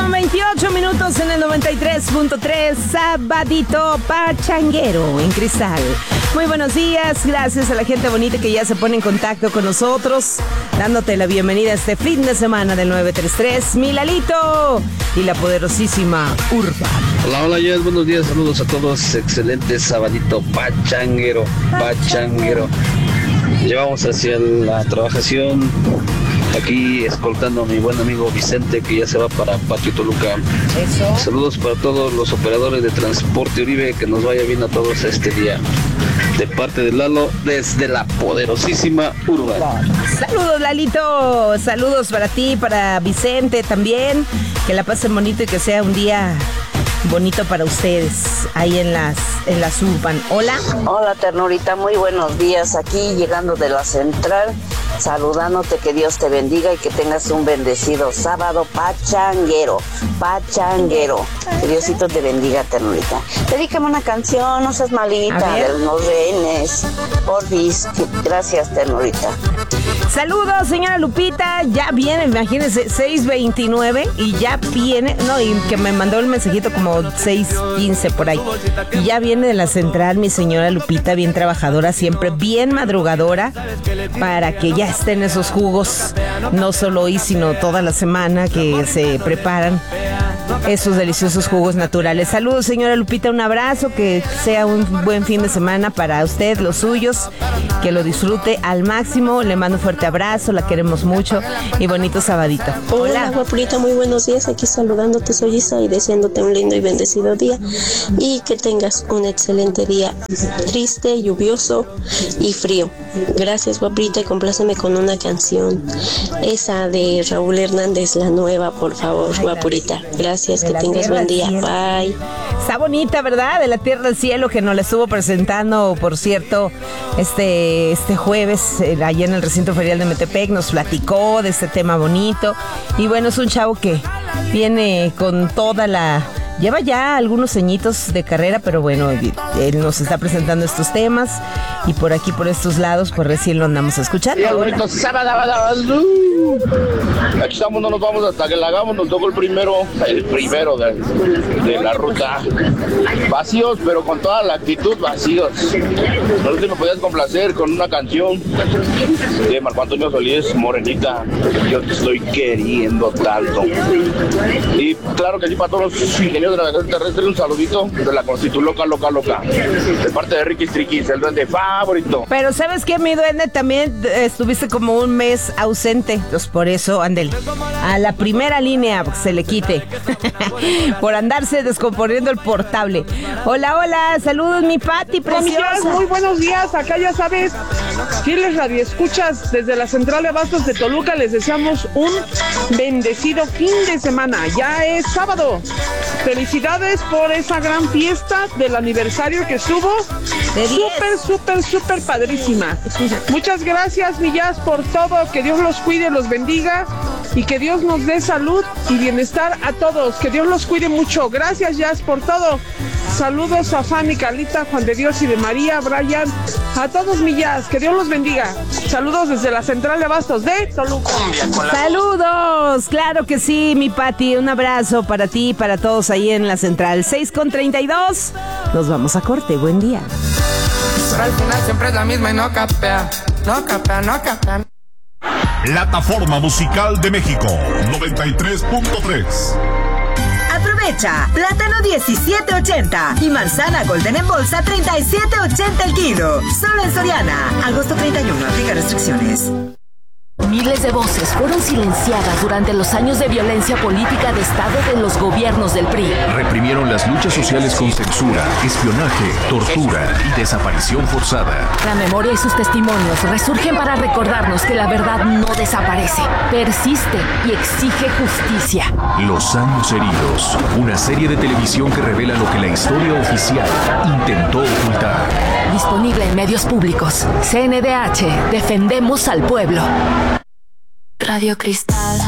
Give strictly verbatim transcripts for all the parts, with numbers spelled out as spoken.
con veintiocho minutos en el noventa y tres punto tres, sabadito pachanguero en Cristal. Muy buenos días, gracias a la gente bonita que ya se pone en contacto con nosotros, dándote la bienvenida a este fin de semana del nueve tres tres, mi Lalito y la poderosísima Urban. Hola, hola, Jess, buenos días, saludos a todos, excelente sabadito pachanguero, pachanguero. Llevamos hacia la trabajación, aquí escoltando a mi buen amigo Vicente, que ya se va para Patio Toluca. Eso. Saludos para todos los operadores de Transporte Uribe, que nos vaya bien a todos este día. De parte de Lalo, desde la poderosísima Urban. Saludos, Lalito, saludos para ti, para Vicente también, que la pasen bonito y que sea un día bonito para ustedes ahí en las en las Urban. Hola. Hola, ternurita, muy buenos días. Aquí llegando de la central, saludándote, que Dios te bendiga y que tengas un bendecido sábado pachanguero, pachanguero. Que Diosito te bendiga, ternurita. Dedícame una canción, no seas malita, de los rehenes, porfis. Gracias, ternurita. Saludos, señora Lupita, ya viene, imagínense, seis veintinueve y ya viene, no, y que me mandó el mensajito como seis quince por ahí, y ya viene de la central mi señora Lupita, bien trabajadora, siempre bien madrugadora, para que ya estén esos jugos, no solo hoy, sino toda la semana que se preparan esos deliciosos jugos naturales. Saludos, señora Lupita, un abrazo, que sea un buen fin de semana para usted, los suyos, que lo disfrute al máximo. Le mando un fuerte abrazo, la queremos mucho y bonito sabadito. Hola, Hola guapurita, muy buenos días, aquí saludándote, soy Isa, y deseándote un lindo y bendecido día y que tengas un excelente día, triste, lluvioso y frío. Gracias, guapurita, y compláceme con una canción, esa de Raúl Hernández, la nueva, por favor, guapurita. Gracias, que tengas buen día, bye. Está bonita, ¿verdad? De la tierra al cielo, que nos la estuvo presentando, por cierto, este, este jueves, eh, allá en el recinto ferial de Metepec, nos platicó de este tema bonito. Y bueno, es un chavo que viene con toda la... Lleva ya algunos añitos de carrera, pero bueno, él nos está presentando estos temas y por aquí, por estos lados, pues recién lo andamos escuchando. Sí, bonito, aquí estamos, no nos vamos hasta que la hagamos, nos tocó el primero, el primero de, de la ruta. Vacíos, pero con toda la actitud, vacíos. No sé si me podías complacer con una canción de Marco Antonio Solís, Morenita, yo te estoy queriendo tanto. Y claro que sí, para todos los ingenieros de la navegación terrestre, un saludito de la Constitu loca, loca, loca, de parte de Ricky Triquis, el duende favorito. Pero ¿sabes qué, mi duende? También estuviste como un mes ausente, entonces por eso, ándele, a la primera línea se le quite, por andarse descomponiendo el portable. Hola, hola, saludos, mi Pati preciosa. Muy buenos días, acá ya sabes, fieles radioescuchas desde la central de Abastos de Toluca, les deseamos un bendecido fin de semana, ya es sábado. Felicidades por esa gran fiesta del aniversario que estuvo súper, súper, súper padrísima. Muchas gracias, mi Jazz, por todo. Que Dios los cuide, los bendiga y que Dios nos dé salud y bienestar a todos. Que Dios los cuide mucho. Gracias, Jazz, por todo. Saludos a Fanny, Carlita, Juan de Dios y de María, Brian, a todos, mi Jazz. Que Dios los bendiga. Saludos desde la central de Abastos de Toluca. Saludos, claro que sí, mi Pati. Un abrazo para ti y para todos ahí en la central. seis con treinta y dos. Nos vamos a corte. Buen día. Pero al final siempre es la misma y no capea. No capea, no capea. Plataforma Musical de México noventa y tres punto tres. Aprovecha, plátano diecisiete ochenta y manzana golden en bolsa treinta y siete ochenta el kilo. Solo en Soriana. Agosto treinta y uno, aplica restricciones. Miles de voces fueron silenciadas durante los años de violencia política de Estado de los gobiernos del P R I. Reprimieron las luchas sociales con censura, espionaje, tortura y desaparición forzada. La memoria y sus testimonios resurgen para recordarnos que la verdad no desaparece, persiste y exige justicia. Los años heridos, una serie de televisión que revela lo que la historia oficial intentó ocultar. Disponible en medios públicos. C N D H, defendemos al pueblo. Radio Cristal,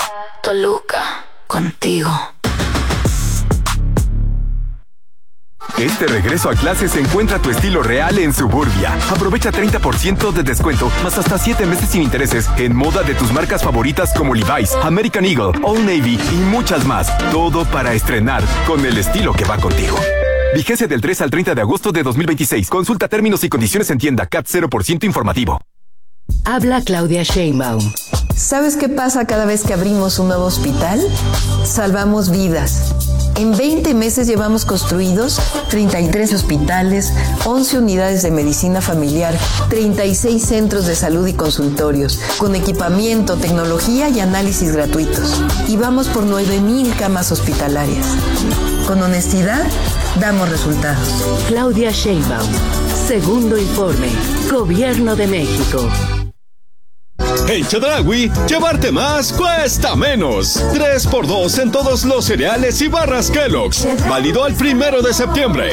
Toluca, contigo. Este regreso a clases encuentra tu estilo real en Suburbia. Aprovecha treinta por ciento de descuento, más hasta siete meses sin intereses en moda de tus marcas favoritas como Levi's, American Eagle, Old Navy y muchas más. Todo para estrenar con el estilo que va contigo. Vigencia del tres al treinta de agosto de dos mil veintiséis. Consulta términos y condiciones en tienda. C A T cero por ciento informativo. Habla Claudia Sheinbaum. ¿Sabes qué pasa cada vez que abrimos un nuevo hospital? Salvamos vidas. En veinte meses llevamos construidos treinta y tres hospitales, once unidades de medicina familiar, treinta y seis centros de salud y consultorios, con equipamiento, tecnología y análisis gratuitos. Y vamos por nueve mil camas hospitalarias. Con honestidad, damos resultados. Claudia Sheinbaum. Segundo informe. Gobierno de México. En Chedraui, llevarte más cuesta menos. tres por dos en todos los cereales y barras Kellogg's. Válido al primero de septiembre.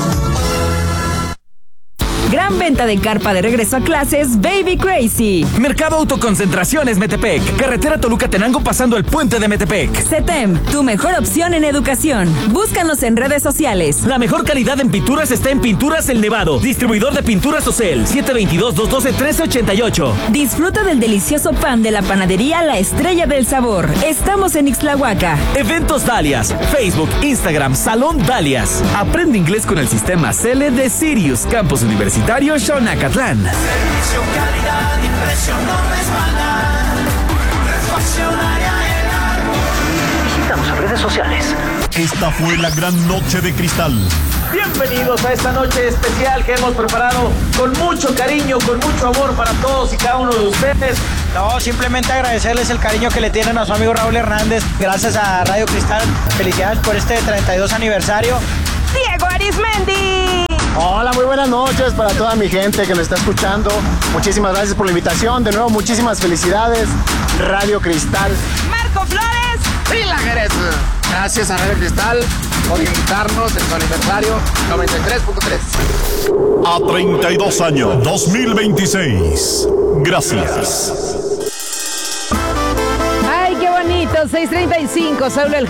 Gran venta de carpa de regreso a clases Baby Crazy. Mercado Autoconcentraciones Metepec. Carretera Toluca-Tenango pasando el puente de Metepec. CETEM, tu mejor opción en educación. Búscanos en redes sociales. La mejor calidad en pinturas está en Pinturas El Nevado. Distribuidor de pinturas Ocel. siete dos dos, dos uno dos, uno tres ocho ocho. Disfruta del delicioso pan de la panadería La Estrella del Sabor. Estamos en Ixtlahuaca. Eventos Dalias. Facebook, Instagram, Salón Dalias. Aprende inglés con el sistema C L de Sirius, Campus Universitario Xonacatlán. Servicio, calidad y precio no resbalan. Refaccionaria El Árbol. Visítanos en redes sociales. Esta fue la gran noche de cristal. Bienvenidos a esta noche especial que hemos preparado con mucho cariño, con mucho amor para todos y cada uno de ustedes. No, simplemente agradecerles el cariño que le tienen a su amigo Raúl Hernández. Gracias a Radio Cristal. Felicidades por este treinta y dos aniversario. Diego Arismendi. Hola, muy buenas noches para toda mi gente que nos está escuchando. Muchísimas gracias por la invitación. De nuevo, muchísimas felicidades. Radio Cristal. Marco Flores. Y la Jerez. Gracias a Radio Cristal por invitarnos en su aniversario noventa y tres punto tres. A treinta y dos años, dos mil veintiséis. Gracias. Ay, qué bonito. seis treinta y cinco. Saúl el